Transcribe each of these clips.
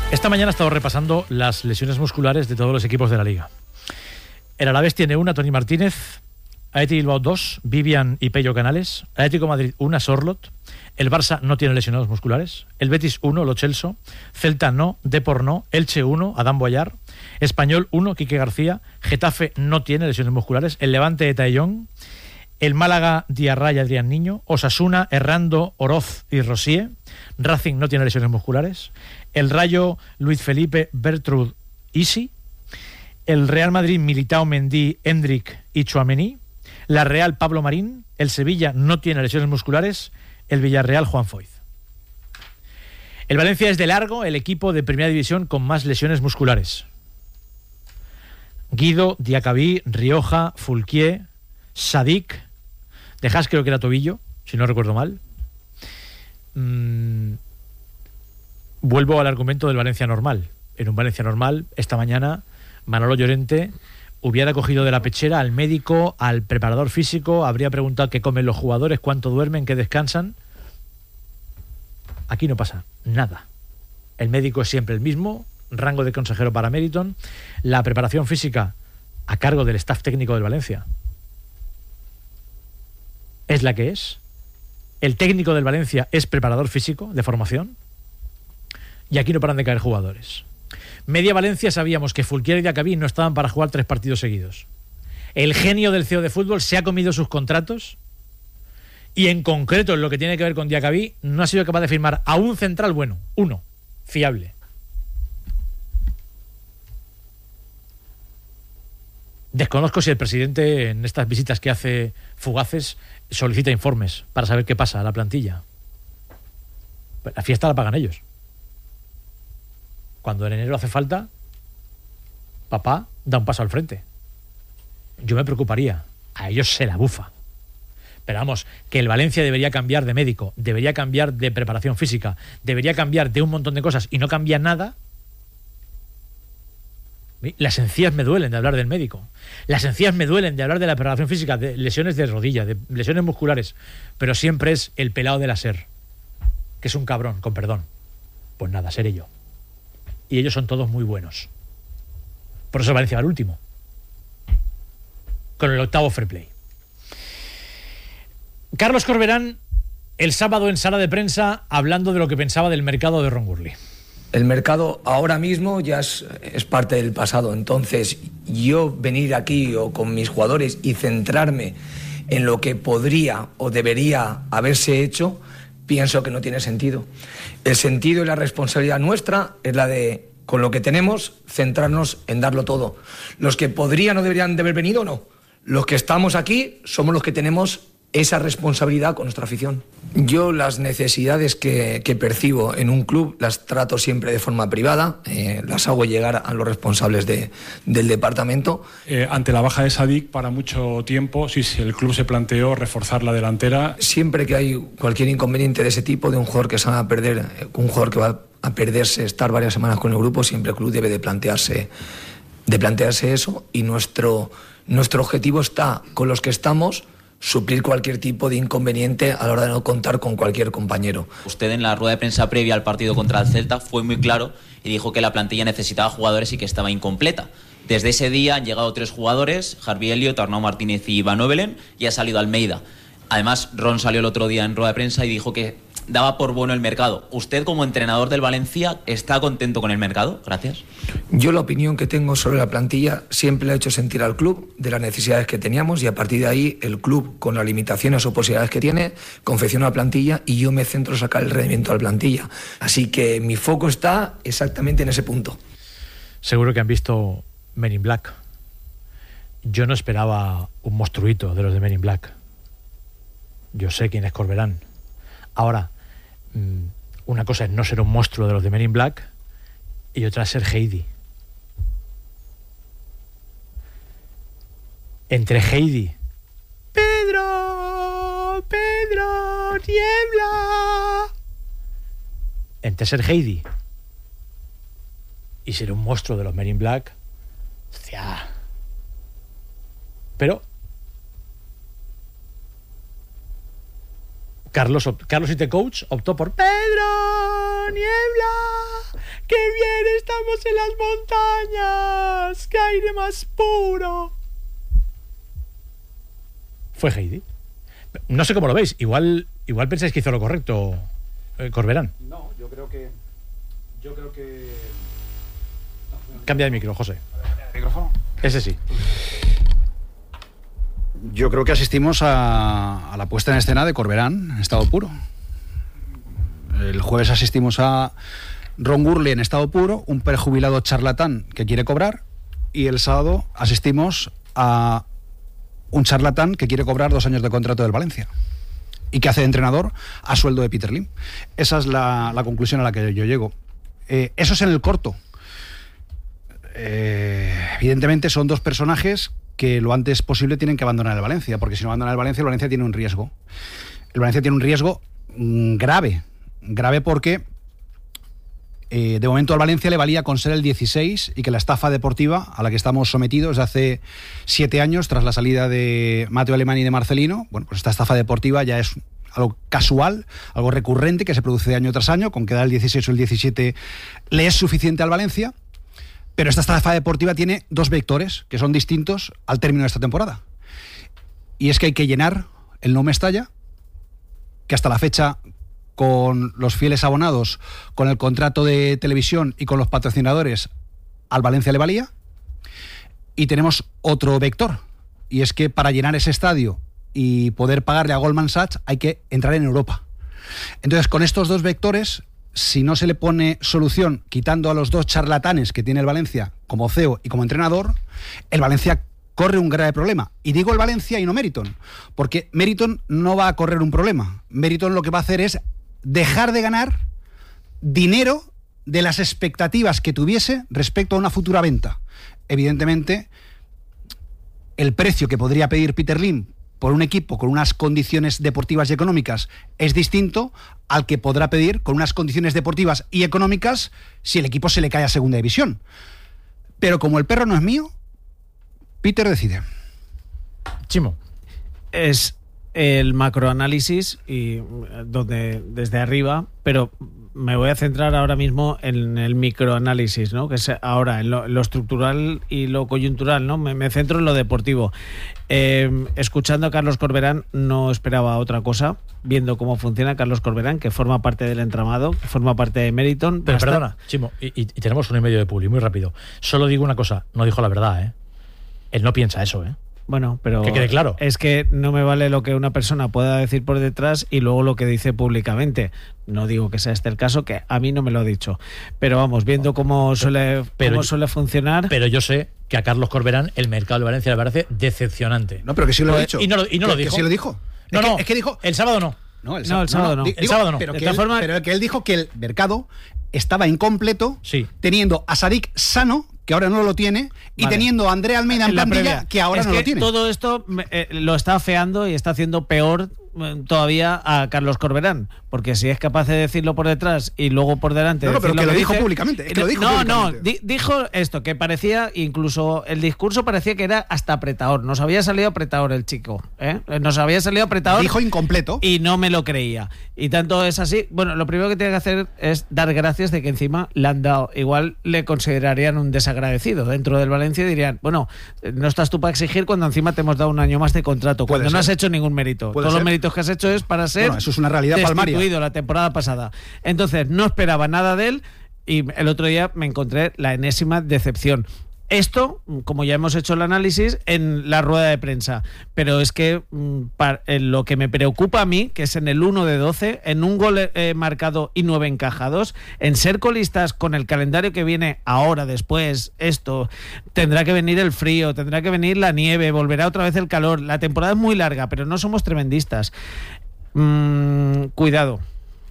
Esta mañana he estado repasando las lesiones musculares de todos los equipos de la Liga. El Alavés tiene una, Toni Martínez. Athletic Bilbao 2, Vivian y Pello Canales. Atlético de Madrid 1, Sorlot. El Barça no tiene lesionados musculares. El Betis 1, Lo Celso. Celta no, Depor no. Elche 1, Adán Boyar. Español 1, Quique García. Getafe no tiene lesiones musculares. El Levante, Taillón. El Málaga, Diarra y Adrián Niño. Osasuna, Errando, Oroz y Rosier. Racing no tiene lesiones musculares. El Rayo, Luis Felipe, Bertrud, Isi. El Real Madrid, Militao, Mendy, Hendrik y Tchouaméni. La Real, Pablo Marín. El Sevilla no tiene lesiones musculares. El Villarreal, Juan Foyth. El Valencia es de largo el equipo de Primera División con más lesiones musculares. Guido, Diacabí, Rioja, Fulquier, Sadik. Dejas creo que era tobillo, si no recuerdo mal. Vuelvo al argumento del Valencia normal. En un Valencia normal, esta mañana, Manolo Llorente hubiera cogido de la pechera al médico, al preparador físico, habría preguntado qué comen los jugadores, cuánto duermen, qué descansan. Aquí no pasa nada. El médico es siempre el mismo, rango de consejero para Meriton. La preparación física a cargo del staff técnico del Valencia es la que es. El técnico del Valencia es preparador físico de formación. Y aquí no paran de caer jugadores. Media Valencia sabíamos que Fulquier y Diacabí no estaban para jugar 3 partidos seguidos. El genio del CEO de fútbol se ha comido sus contratos y en concreto en lo que tiene que ver con Diacabí no ha sido capaz de firmar a un central bueno, uno, fiable. Desconozco si el presidente en estas visitas que hace fugaces solicita informes para saber qué pasa a la plantilla. La fiesta la pagan ellos. Cuando en enero hace falta, papá da un paso al frente. Yo me preocuparía. A ellos se la bufa. Pero vamos, que el Valencia debería cambiar de médico, debería cambiar de preparación física, debería cambiar de un montón de cosas y no cambia nada. Las encías me duelen de hablar del médico. Las encías me duelen de hablar de la preparación física, de lesiones de rodilla, de lesiones musculares. Pero siempre es el pelado de la SER, que es un cabrón, con perdón. Pues nada, seré yo. Y ellos son todos muy buenos. Por eso Valencia va al último. Con el 8º fair play. Carlos Corberán, el sábado en sala de prensa, hablando de lo que pensaba del mercado de Ron Gurley. El mercado ahora mismo ya es parte del pasado. Entonces, yo venir aquí o con mis jugadores y centrarme en lo que podría o debería haberse hecho, pienso que no tiene sentido. El sentido y la responsabilidad nuestra es la de, con lo que tenemos, centrarnos en darlo todo. Los que podrían o deberían de haber venido, no. Los que estamos aquí somos los que tenemos esa responsabilidad con nuestra afición. Yo las necesidades que percibo en un club las trato siempre de forma privada, las hago llegar a los responsables del departamento. Ante la baja de Sadik, para mucho tiempo, si el club se planteó reforzar la delantera. Siempre que hay cualquier inconveniente de ese tipo, de un jugador que se va a perder, un jugador que va a perderse, estar varias semanas con el grupo, siempre el club debe de plantearse eso, y nuestro objetivo está, con los que estamos, suplir cualquier tipo de inconveniente a la hora de no contar con cualquier compañero. Usted en la rueda de prensa previa al partido contra el Celta fue muy claro y dijo que la plantilla necesitaba jugadores y que estaba incompleta. Desde ese día han llegado 3 jugadores, Harvey Elliott, Arnau Martínez y Van Ovelen, y ha salido Almeida. Además, Ron salió el otro día en rueda de prensa y dijo que daba por bueno el mercado. ¿Usted, como entrenador del Valencia, está contento con el mercado? Gracias. Yo la opinión que tengo sobre la plantilla siempre le he hecho sentir al club de las necesidades que teníamos, y a partir de ahí el club, con las limitaciones o posibilidades que tiene, confecciona la plantilla y yo me centro en sacar el rendimiento a la plantilla. Así que mi foco está exactamente en ese punto. Seguro que han visto Men in Black. Yo no esperaba un monstruito de los de Men in Black. Yo sé quién es Corberán. Ahora, una cosa es no ser un monstruo de los de Men in Black y otra es ser Heidi. Entre Heidi, Pedro, niebla. Entre ser Heidi y ser un monstruo de los Men in Black, hostia. Pero Carlos IT Coach optó por Pedro, niebla, que viene estamos en las montañas, qué aire más puro. Fue Heidi. No sé cómo lo veis, igual pensáis que hizo lo correcto, Corberán. No, yo creo que... Cambia de micro, José. ¿Micrófono? Ese sí. Yo creo que asistimos a la puesta en escena de Corberán en estado puro. El jueves asistimos a Ron Gurley en estado puro, un prejubilado charlatán que quiere cobrar, y el sábado asistimos a un charlatán que quiere cobrar 2 años de contrato del Valencia y que hace de entrenador a sueldo de Peter Lim. Esa es la conclusión a la que yo llego. Eso es en el corto. Evidentemente son 2 personajes que lo antes posible tienen que abandonar el Valencia, porque si no abandonan el Valencia tiene un riesgo. El Valencia tiene un riesgo grave porque de momento al Valencia le valía con ser el 16 y que la estafa deportiva a la que estamos sometidos desde hace 7 años tras la salida de Mateo Alemán y de Marcelino, bueno, pues esta estafa deportiva ya es algo casual, algo recurrente que se produce año tras año, con que da el 16 o el 17 le es suficiente al Valencia. Pero esta estafa deportiva tiene 2 vectores que son distintos al término de esta temporada. Y es que hay que llenar el No Mestalla, que hasta la fecha, con los fieles abonados, con el contrato de televisión y con los patrocinadores, al Valencia le valía. Y tenemos otro vector, y es que para llenar ese estadio y poder pagarle a Goldman Sachs hay que entrar en Europa. Entonces, con estos 2 vectores, si no se le pone solución quitando a los 2 charlatanes que tiene el Valencia como CEO y como entrenador, el Valencia corre un grave problema. Y digo el Valencia y no Meriton, porque Meriton no va a correr un problema. Meriton lo que va a hacer es dejar de ganar dinero de las expectativas que tuviese respecto a una futura venta. Evidentemente, el precio que podría pedir Peter Lim por un equipo con unas condiciones deportivas y económicas es distinto al que podrá pedir con unas condiciones deportivas y económicas si el equipo se le cae a segunda división. Pero como el perro no es mío, Peter decide. Chimo. Es el macroanálisis y donde desde arriba, pero me voy a centrar ahora mismo en el microanálisis, ¿no? Que es ahora en lo estructural y lo coyuntural, ¿no? Me centro en lo deportivo. Escuchando a Carlos Corberán no esperaba otra cosa, viendo cómo funciona Carlos Corberán, que forma parte del entramado, que forma parte de Meriton. Pero perdona, Chimo, y tenemos 1,5 de publi, muy rápido. Solo digo una cosa, no dijo la verdad, ¿eh? Él no piensa eso, ¿eh? Bueno, pero que quede claro. Es que no me vale lo que una persona pueda decir por detrás y luego lo que dice públicamente. No digo que sea este el caso, que a mí no me lo ha dicho. Pero vamos, viendo cómo suele funcionar. Pero yo sé que a Carlos Corberán el mercado de Valencia le parece decepcionante. No, pero que sí lo ha dicho. Y no lo dijo. Que sí lo dijo. Es que dijo. El sábado no. El sábado no. El sábado no. Pero que él dijo que el mercado estaba incompleto, sí, teniendo a Sadik sano, que ahora no lo tiene, y teniendo a Andrea Almeida en plantilla, que ahora no lo tiene. Todo esto lo está afeando y está haciendo peor todavía a Carlos Corberán, porque si es capaz de decirlo por detrás y luego por delante. No, pero que lo dijo públicamente. Dijo esto, que parecía, incluso el discurso parecía que era hasta apretador. Nos había salido apretador el chico, ¿eh? Nos había salido apretador. Dijo incompleto. Y no me lo creía. Y tanto es así. Bueno, lo primero que tiene que hacer es dar gracias de que encima le han dado. Igual le considerarían un desagradecido dentro del Valencia y dirían, bueno, no estás tú para exigir cuando encima te hemos dado 1 año más de contrato, cuando no has hecho ningún mérito. Todos los méritos que has hecho es para ser eso es una realidad destituido la temporada pasada. Entonces no esperaba nada de él y el otro día me encontré la enésima decepción. Esto, como ya hemos hecho el análisis en la rueda de prensa, pero es que lo que me preocupa a mí, que es en el 1 de 12, en un gol marcado y 9 encajados, en ser colistas con el calendario que viene ahora, después, esto, tendrá que venir el frío, tendrá que venir la nieve, volverá otra vez el calor, la temporada es muy larga, pero no somos tremendistas. Cuidado,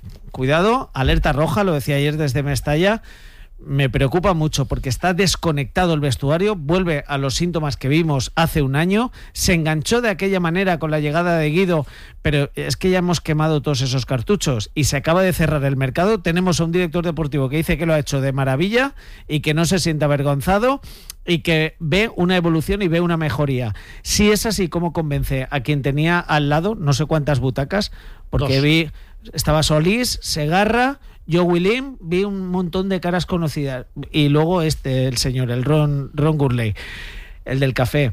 alerta roja, lo decía ayer desde Mestalla. Me preocupa mucho porque está desconectado el vestuario, vuelve a los síntomas que vimos hace 1 año, se enganchó de aquella manera con la llegada de Guido, pero es que ya hemos quemado todos esos cartuchos y se acaba de cerrar el mercado. Tenemos a un director deportivo que dice que lo ha hecho de maravilla y que no se siente avergonzado y que ve una evolución y ve una mejoría. Si es así, ¿cómo convence a quien tenía al lado, no sé cuántas butacas? Porque 2. Estaba Solís, Segarra Joe William, vi un montón de caras conocidas. Y luego el señor, el Ron Gurley, el del café.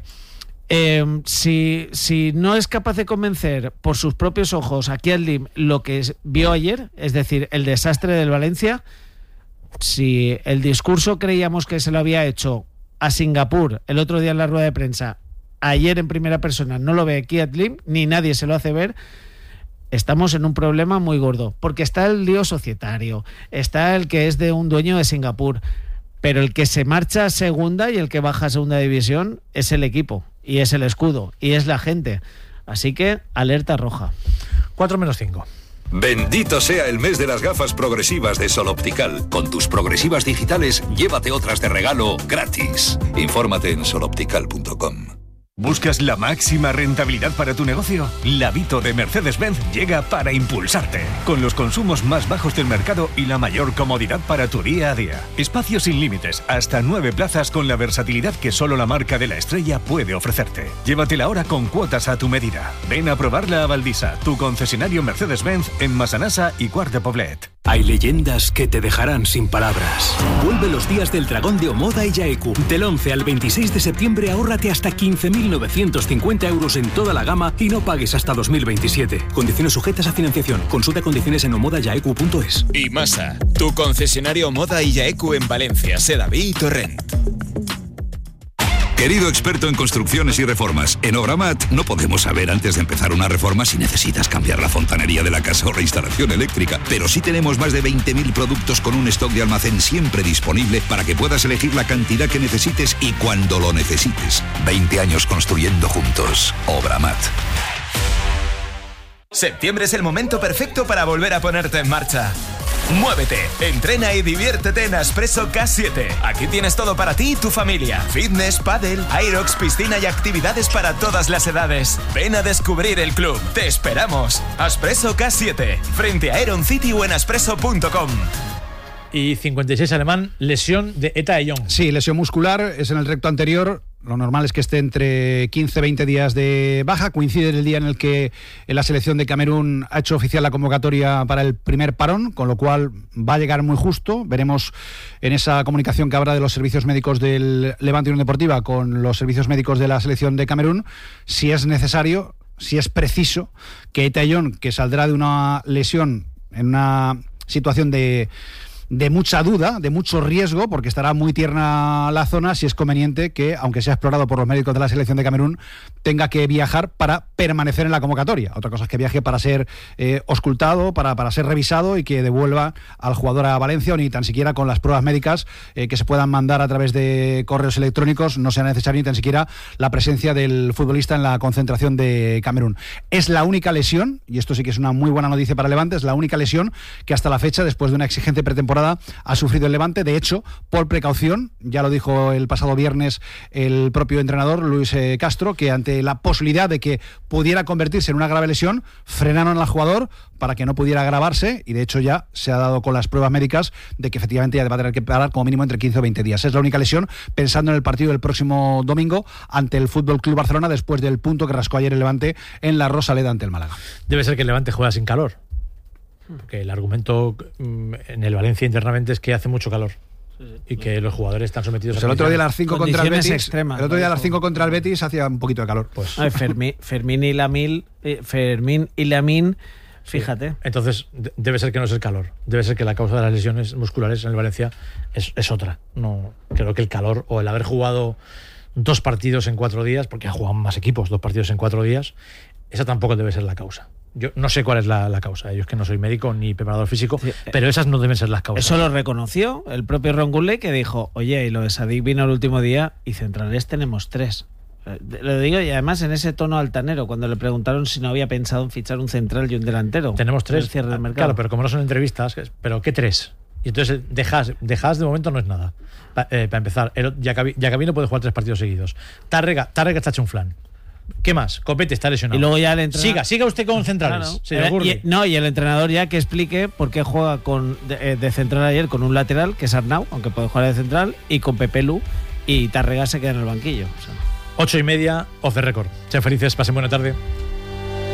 Si no es capaz de convencer por sus propios ojos a Kiadlim lo que vio ayer, es decir, el desastre del Valencia, si el discurso creíamos que se lo había hecho a Singapur el otro día en la rueda de prensa, ayer en primera persona no lo ve Kiadlim, ni nadie se lo hace ver, estamos en un problema muy gordo, porque está el lío societario, está el que es de un dueño de Singapur, pero el que se marcha a segunda y el que baja a segunda división es el equipo, y es el escudo, y es la gente. Así que, alerta roja. 4-5. Bendito sea el mes de las gafas progresivas de Sol Optical. Con tus progresivas digitales, llévate otras de regalo gratis. Infórmate en soloptical.com. ¿Buscas la máxima rentabilidad para tu negocio? La Vito de Mercedes-Benz llega para impulsarte, con los consumos más bajos del mercado y la mayor comodidad para tu día a día. Espacios sin límites, hasta 9 plazas con la versatilidad que solo la marca de la estrella puede ofrecerte. Llévatela ahora con cuotas a tu medida. Ven a probarla a Valdisa, tu concesionario Mercedes-Benz en Massanassa y Quart de Poblet. Hay leyendas que te dejarán sin palabras. Vuelve los días del dragón de Omoda y Yaeku. Del 11 al 26 de septiembre ahórrate hasta 15.950 euros en toda la gama y no pagues hasta 2027. Condiciones sujetas a financiación. Consulta condiciones en omodayaeku.es. Y Masa, tu concesionario Omoda y Yaeku en Valencia, Sedaví y Torrent. Querido experto en construcciones y reformas, en Obramat no podemos saber antes de empezar una reforma si necesitas cambiar la fontanería de la casa o la instalación eléctrica, pero sí tenemos más de 20.000 productos con un stock de almacén siempre disponible para que puedas elegir la cantidad que necesites y cuando lo necesites. 20 años construyendo juntos. Obramat. Septiembre es el momento perfecto para volver a ponerte en marcha. Muévete, entrena y diviértete en Aspresso K7. Aquí tienes todo para ti y tu familia. Fitness, pádel, aerox, piscina y actividades para todas las edades. Ven a descubrir el club. Te esperamos. Aspresso K7, frente a Aeron City o en aspresso.com. Y 56 alemán, lesión de Eta de Jong. Sí, lesión muscular, es en el recto anterior. Lo normal es que esté entre 15 y 20 días de baja. Coincide en el día en el que la selección de Camerún ha hecho oficial la convocatoria para el primer parón, con lo cual va a llegar muy justo. Veremos en esa comunicación que habrá de los servicios médicos del Levante Unión Deportiva con los servicios médicos de la selección de Camerún, si es necesario, si es preciso, que Eta de Jong, que saldrá de una lesión en una situación de mucha duda, de mucho riesgo, porque estará muy tierna la zona, si es conveniente que, aunque sea explorado por los médicos de la selección de Camerún, tenga que viajar para permanecer en la convocatoria. Otra cosa es que viaje para ser auscultado, para ser revisado y que devuelva al jugador a Valencia, o ni tan siquiera con las pruebas médicas que se puedan mandar a través de correos electrónicos no sea necesario ni tan siquiera la presencia del futbolista en la concentración de Camerún. Es la única lesión, y esto sí que es una muy buena noticia para Levante, es la única lesión que hasta la fecha, después de una exigente pretemporada, ha sufrido el Levante. De hecho, por precaución, ya lo dijo el pasado viernes el propio entrenador Luis Castro, que ante la posibilidad de que pudiera convertirse en una grave lesión, frenaron al jugador para que no pudiera agravarse, y de hecho ya se ha dado con las pruebas médicas de que efectivamente ya va a tener que parar como mínimo entre 15 o 20 días. Es la única lesión, pensando en el partido del próximo domingo ante el FC Barcelona, después del punto que rascó ayer el Levante en la Rosaleda ante el Málaga. Debe ser que el Levante juega sin calor, porque el argumento en el Valencia internamente es que hace mucho calor y que los jugadores están sometidos a el otro día a las 5 contra el Betis extremas, el otro día a las 5 contra el Betis hacía un poquito de calor. Pues Fermín y Lamine, fíjate. Sí. Entonces debe ser que no es el calor, debe ser que la causa de las lesiones musculares en el Valencia es otra. No creo que el calor o el haber jugado 2 partidos en 4 días, porque han jugado más equipos 2 partidos en 4 días, esa tampoco debe ser la causa. Yo no sé cuál es la causa. Yo es que no soy médico ni preparador físico, pero esas no deben ser las causas. Eso lo reconoció el propio Ron Gurley, que dijo, oye, y lo de Sadik vino el último día y centrales tenemos 3. Lo digo, y además en ese tono altanero, cuando le preguntaron si no había pensado en fichar un central y un delantero. Tenemos 3. Cierre del mercado. Claro, pero como no son entrevistas, ¿pero qué 3? Y entonces dejas de momento no es nada. Para empezar, Jacobino puede jugar 3 partidos seguidos. Tárrega está hecho un flan. ¿Qué más? Copete está lesionado. Y luego ya el entrenador... Siga usted con centrales. Claro. Y el entrenador ya que explique por qué juega de central ayer con un lateral, que es Arnau, aunque puede jugar de central, y con Pepe Lu, y Tárrega se queda en el banquillo. 8:30, off the record. Sean felices, pasen buena tarde.